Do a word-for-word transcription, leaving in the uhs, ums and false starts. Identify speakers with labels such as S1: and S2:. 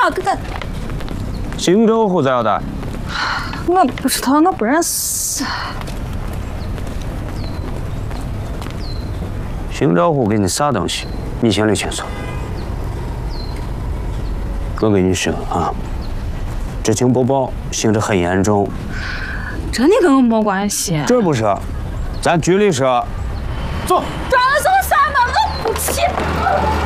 S1: 呀，给他。
S2: 姓周胡子要的。
S1: 我不知道，我不认识。
S2: 姓周胡给你啥东西，你心里清楚。我跟你说啊，知情不报性质很严重。
S1: 这你跟我没关系。
S2: 这不是，咱局里说。走。
S1: 抓了什么啥嘛？我不去。